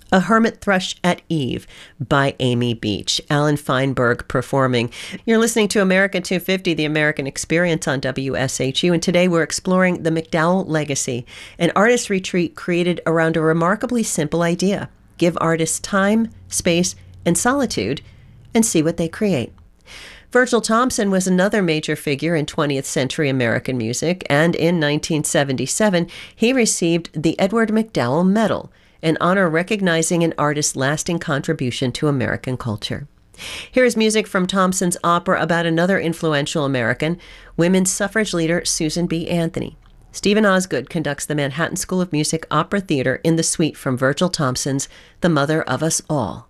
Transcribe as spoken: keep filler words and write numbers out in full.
A Hermit Thrush at Eve by Amy Beach. Alan Feinberg performing. You're listening to America two fifty, the American Experience on W S H U, and today we're exploring the MacDowell Legacy, an artist retreat created around a remarkably simple idea. Give artists time, space, and solitude, and see what they create. Virgil Thomson was another major figure in twentieth century American music, and in nineteen seventy-seven, he received the Edward MacDowell Medal, an honor recognizing an artist's lasting contribution to American culture. Here is music from Thomson's opera about another influential American, women's suffrage leader Susan B. Anthony. Stephen Osgood conducts the Manhattan School of Music Opera Theater in the suite from Virgil Thomson's The Mother of Us All.